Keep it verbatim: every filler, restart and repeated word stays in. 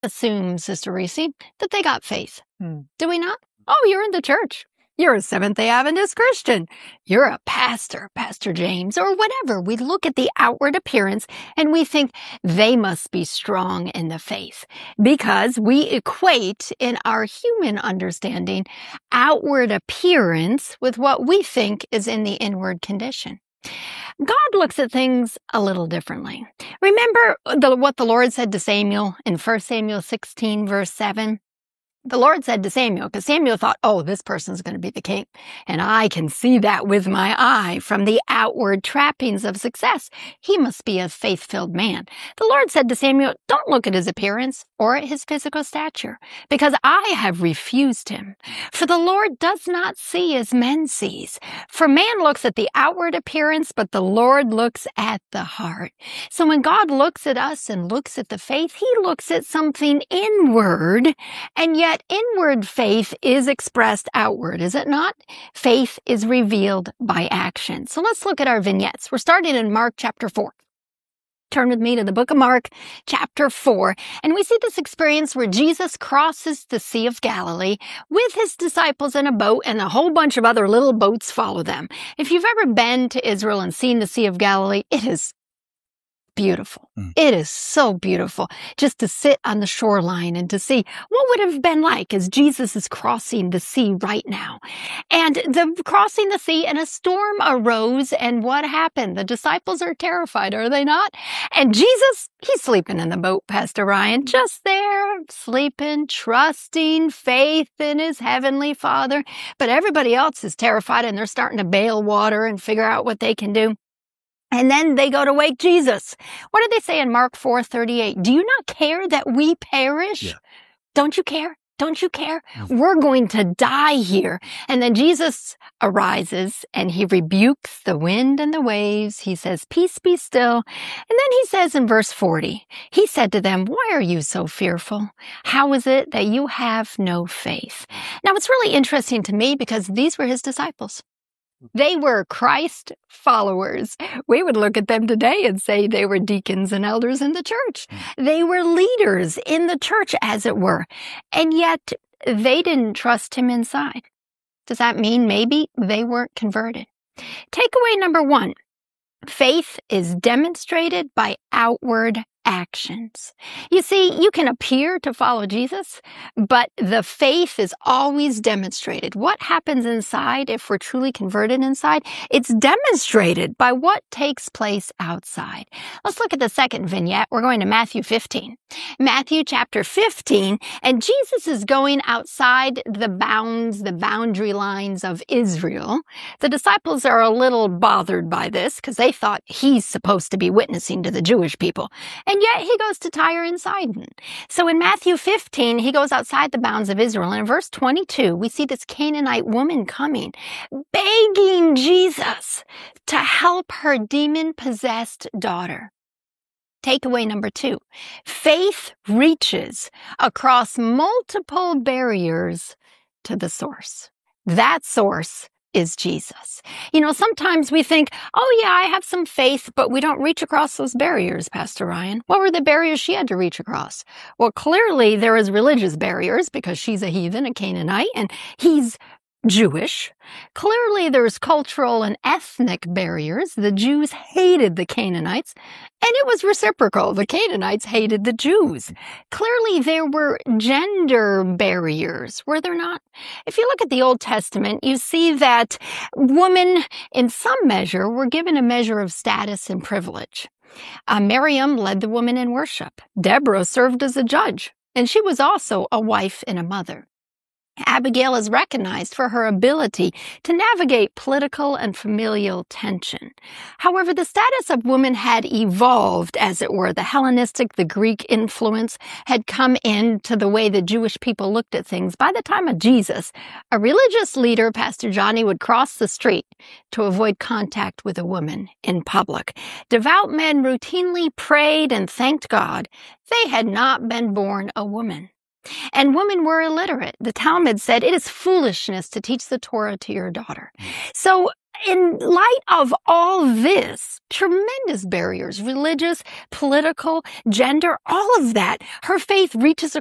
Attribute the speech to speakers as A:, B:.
A: assume, Sister Reese, that they got faith.
B: Hmm.
A: Do we not? Oh, you're in the church. You're a Seventh-day Adventist Christian. You're a pastor, Pastor James, or whatever. We look at the outward appearance and we think they must be strong in the faith because we equate in our human understanding outward appearance with what we think is in the inward condition. God looks at things a little differently. Remember the, what the Lord said to Samuel in First Samuel sixteen, verse seven? The Lord said to Samuel, because Samuel thought, oh, this person's going to be the king. And I can see that with my eye from the outward trappings of success. He must be a faith-filled man. The Lord said to Samuel, don't look at his appearance or at his physical stature, because I have refused him. For the Lord does not see as men sees. For man looks at the outward appearance, but the Lord looks at the heart. So when God looks at us and looks at the faith, he looks at something inward, and yet inward faith is expressed outward, is it not? Faith is revealed by action. So let's look at our vignettes. We're starting in Mark chapter four. Turn with me to the book of Mark, chapter four, and we see this experience where Jesus crosses the Sea of Galilee with his disciples in a boat, and a whole bunch of other little boats follow them. If you've ever been to Israel and seen the Sea of Galilee, it is beautiful. Mm. It is so beautiful just to sit on the shoreline and to see what would have been like as Jesus is crossing the sea right now. And the crossing the sea, and a storm arose, and what happened? The disciples are terrified, are they not? And Jesus, he's sleeping in the boat, Pastor Ryan, just there, sleeping, trusting, faith in his heavenly Father. But everybody else is terrified, and they're starting to bail water and figure out what they can do. And then they go to wake Jesus. What did they say in Mark four thirty-eight? Do you not care that we perish? Yeah. Don't you care? Don't you care? Mm-hmm. We're going to die here. And then Jesus arises and he rebukes the wind and the waves. He says, peace be still. And then he says in verse forty, he said to them, why are you so fearful? How is it that you have no faith? Now, it's really interesting to me because these were his disciples. They were Christ followers. We would look at them today and say they were deacons and elders in the church. They were leaders in the church, as it were. And yet they didn't trust him inside. Does that mean maybe they weren't converted? Takeaway number one, faith is demonstrated by outward actions. You see, you can appear to follow Jesus, but the faith is always demonstrated. What happens inside, if we're truly converted inside, it's demonstrated by what takes place outside. Let's look at the second vignette. We're going to Matthew fifteen. Matthew chapter fifteen, and Jesus is going outside the bounds, the boundary lines of Israel. The disciples are a little bothered by this because they thought he's supposed to be witnessing to the Jewish people. And yet he goes to Tyre and Sidon. So in Matthew fifteen, he goes outside the bounds of Israel. And in verse twenty-two, we see this Canaanite woman coming, begging Jesus to help her demon-possessed daughter. Takeaway number two, faith reaches across multiple barriers to the source. That source is Jesus. You know, sometimes we think, oh yeah, I have some faith, but we don't reach across those barriers, Pastor Ryan. What were the barriers she had to reach across? Well, clearly there is religious barriers because she's a heathen, a Canaanite, and he's Jewish. Clearly there's cultural and ethnic barriers. The Jews hated the Canaanites, and it was reciprocal. The Canaanites hated the Jews. Clearly there were gender barriers, were there not? If you look at the Old Testament, you see that women, in some measure, were given a measure of status and privilege. Uh, Miriam led the women in worship. Deborah served as a judge, and she was also a wife and a mother. Abigail is recognized for her ability to navigate political and familial tension. However, the status of women had evolved, as it were. The Hellenistic, the Greek influence had come into the way the Jewish people looked at things. By the time of Jesus, a religious leader, Pastor Johnny, would cross the street to avoid contact with a woman in public. Devout men routinely prayed and thanked God they had not been born a woman. And women were illiterate. The Talmud said it is foolishness to teach the Torah to your daughter. So in light of all this, tremendous barriers, religious, political, gender, all of that, her faith reaches